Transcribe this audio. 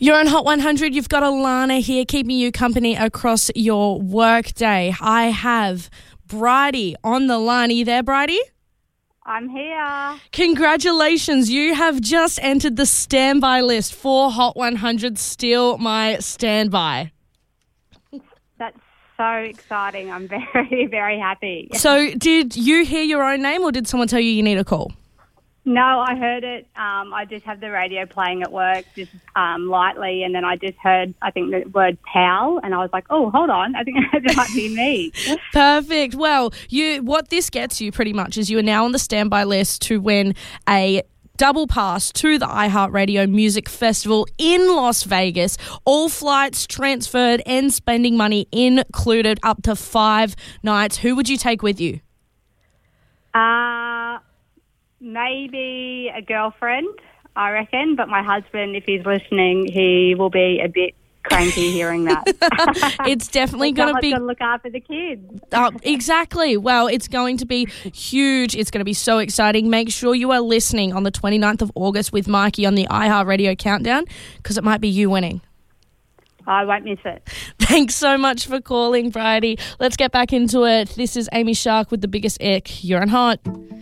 You're on Hot 100. You've got Alana here keeping you company across your work day. I have Bridie on the line. Are you there, Bridie? I'm here. Congratulations. You have just entered the standby list for Hot 100. Still my standby. That's so exciting. I'm very, very happy. So did you hear your own name or did someone tell you need a call? No, I heard it. I just have the radio playing at work just lightly, and then I just heard, I think, the word pal, and I was like, oh, hold on, I think that might be me. Perfect. Well, what this gets you pretty much is you are now on the standby list to win a double pass to the iHeartRadio Music Festival in Las Vegas. All flights transferred and spending money included, up to 5 nights. Who would you take with you? Maybe a girlfriend, I reckon, but my husband, if he's listening, he will be a bit cranky hearing that. It's definitely going to be... got to look after the kids. Exactly. Well, it's going to be huge. It's going to be so exciting. Make sure you are listening on the 29th of August with Mikey on the iHeartRadio Countdown, because it might be you winning. I won't miss it. Thanks so much for calling, Bridie. Let's get back into it. This is Amy Shark with The Biggest Ick. You're on Hot.